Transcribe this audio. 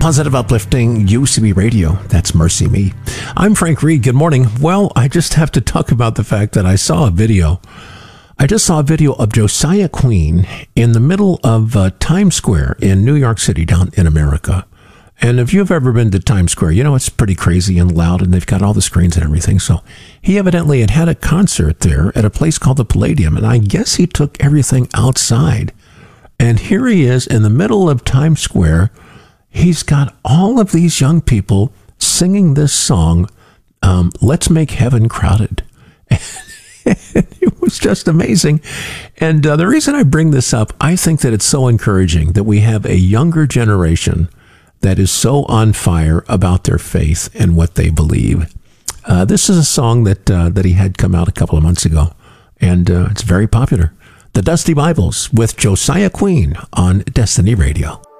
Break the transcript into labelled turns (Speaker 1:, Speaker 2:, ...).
Speaker 1: Positive, uplifting UCB Radio. That's Mercy Me. I'm Frank Reed. Good morning. Well, I just have to talk about the fact that I saw a video. I just saw a video of Josiah Queen in the middle of Times Square in New York City, down in America. And if you've ever been to Times Square, you know it's pretty crazy and loud, and they've got all the screens and everything. So he evidently had a concert there at a place called the Palladium, and I guess he took everything outside. And here he is in the middle of Times Square. He's got all of these young people singing this song, Let's Make Heaven Crowded. It was just amazing. And the reason I bring this up, I think that it's so encouraging that we have a younger generation that is so on fire about their faith and what they believe. This is a song that he had come out a couple of months ago, and it's very popular. The Dusty Bibles with Josiah Queen on Destiny Radio.